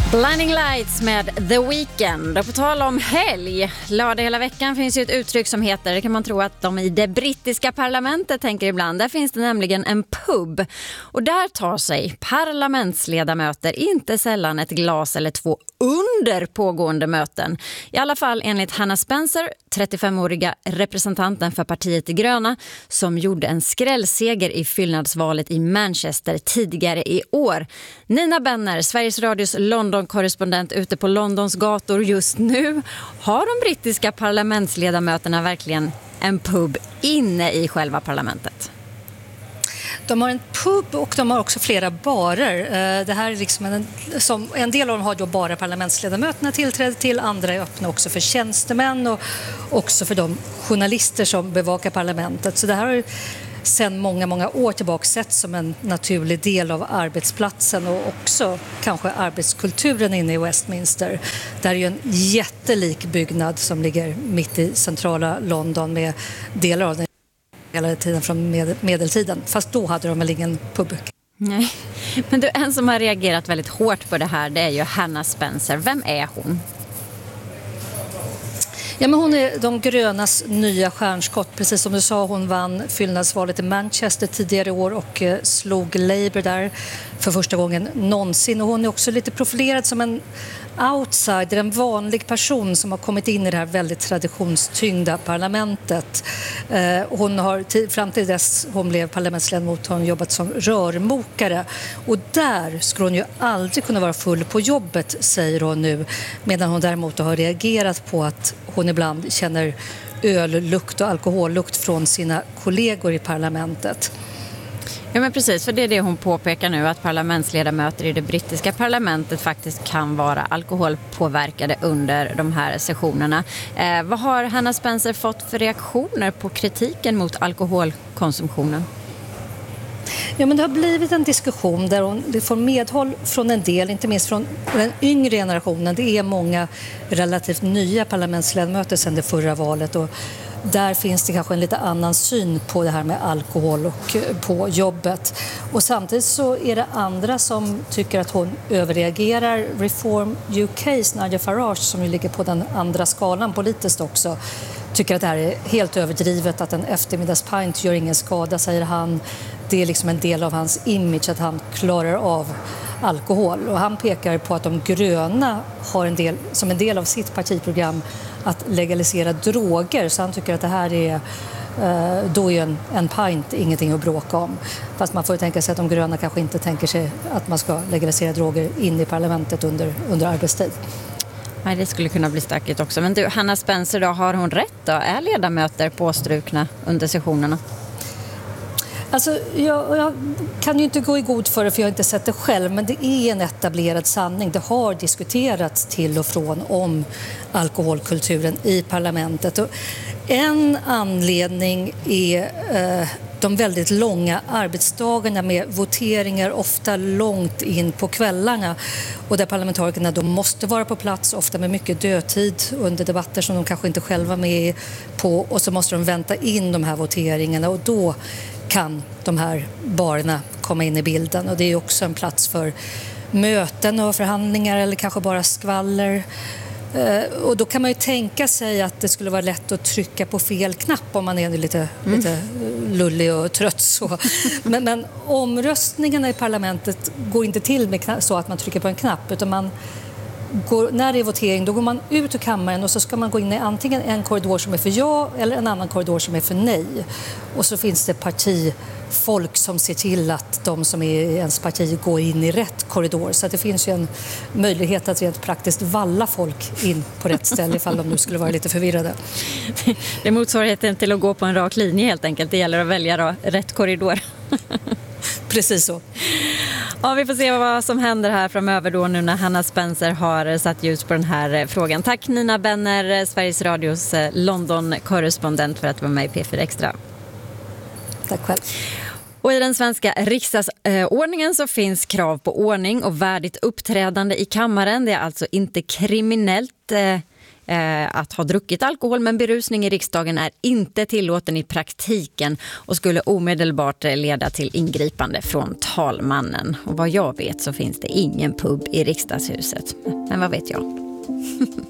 Blinding Lights med The Weeknd. Och på tal om helg, lördag hela veckan finns ju ett uttryck som heter, det kan man tro att de i det brittiska parlamentet tänker ibland, där finns det nämligen en pub. Och där tar sig parlamentsledamöter inte sällan ett glas eller två under pågående möten. I alla fall enligt Hannah Spencer, 35-åriga representanten för partiet De gröna, som gjorde en skrällseger i fyllnadsvalet i Manchester tidigare i år. Nina Benner, Sveriges Radios London-korrespondent ute på Londons gator just nu. Har de brittiska parlamentsledamöterna verkligen en pub inne i själva parlamentet? De har en pub och de har också flera barer. Det här är liksom en del av dem har då bara parlamentsledamöterna tillträde till, andra är öppna också för tjänstemän och också för de journalister som bevakar parlamentet. Så det här har sedan många år tillbaka sett som en naturlig del av arbetsplatsen och också kanske arbetskulturen inne i Westminster. Där är ju en jättelik byggnad som ligger mitt i centrala London med delar av den hela tiden från medeltiden. Fast då hade de väl ingen pub. Nej, men du, en som har reagerat väldigt hårt på det här, det är ju Hannah Spencer. Vem är hon? Ja, men hon är de grönas nya stjärnskott. Precis som du sa, hon vann fyllnadsvalet i Manchester tidigare i år och slog Labour där för första gången någonsin. Och hon är också lite profilerad som en outsider, en vanlig person som har kommit in i det här väldigt traditionstyngda parlamentet. Hon har fram till dess hon blev parlamentsledamot har hon jobbat som rörmokare. Och där skulle hon ju aldrig kunna vara full på jobbet, säger hon nu. Medan hon däremot har reagerat på att hon ibland känner öllukt och alkohollukt från sina kollegor i parlamentet. Ja, men precis, för det är det hon påpekar nu, att parlamentsledamöter i det brittiska parlamentet faktiskt kan vara alkoholpåverkade under de här sessionerna. Vad har Hannah Spencer fått för reaktioner på kritiken mot alkoholkonsumtionen? Ja, men det har blivit en diskussion där hon får medhåll från en del, inte minst från den yngre generationen. Det är många relativt nya parlamentsledamöter sedan det förra valet och där finns det kanske en lite annan syn på det här med alkohol och på jobbet. Och samtidigt så är det andra som tycker att hon överreagerar. Reform UK:s Nigel Farage, som ju ligger på den andra skalan politiskt också, tycker att det här är helt överdrivet, att en eftermiddagspint gör ingen skada, säger han. Det är liksom en del av hans image att han klarar av alkohol. Och han pekar på att de gröna har som en del av sitt partiprogram att legalisera droger. Så han tycker att det här är då är en pint ingenting att bråka om. Fast man får tänka sig att de gröna kanske inte tänker sig att man ska legalisera droger in i parlamentet under arbetstid. Nej, det skulle kunna bli stökigt också. Men du, Hannah Spencer, då, har hon rätt då? Är ledamöter påstrukna under sessionerna? Alltså, jag kan ju inte gå i god för det, för jag har inte sett det själv, men det är en etablerad sanning. Det har diskuterats till och från om alkoholkulturen i parlamentet. Och en anledning är de väldigt långa arbetsdagarna med voteringar ofta långt in på kvällarna och där parlamentarikerna då måste vara på plats, ofta med mycket dödtid under debatter som de kanske inte själva är med på, och så måste de vänta in de här voteringarna och då kan de här barerna komma in i bilden. Och det är också en plats för möten och förhandlingar eller kanske bara skvaller. Och då kan man ju tänka sig att det skulle vara lätt att trycka på fel knapp om man är lite lullig och trött. Så. Men omröstningarna i parlamentet går inte till med så att man trycker på en knapp, utan när det är votering då går man ut ur kammaren och så ska man gå in i antingen en korridor som är för ja eller en annan korridor som är för nej. Och så finns det partifolk som ser till att de som är i ens parti går in i rätt korridor. Så att det finns ju en möjlighet att rent praktiskt valla folk in på rätt ställe ifall de nu skulle vara lite förvirrade. Det är motsvarigheten till att gå på en rak linje helt enkelt. Det gäller att välja rätt korridor. Precis så. Ja, vi får se vad som händer här framöver då nu när Hannah Spencer har satt ljus på den här frågan. Tack Nina Benner, Sveriges Radios London-korrespondent, för att vara med i P4 Extra. Tack själv. Och i den svenska riksdagsordningen så finns krav på ordning och värdigt uppträdande i kammaren. Det är alltså inte kriminellt att ha druckit alkohol, men berusning i riksdagen är inte tillåten i praktiken och skulle omedelbart leda till ingripande från talmannen. Och vad jag vet så finns det ingen pub i riksdagshuset. Men vad vet jag?